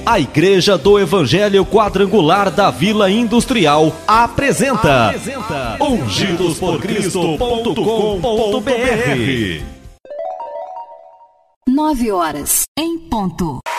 A Igreja do Evangelho Quadrangular da Vila Industrial apresenta ungidosporcristo.com.br. 9 horas em ponto.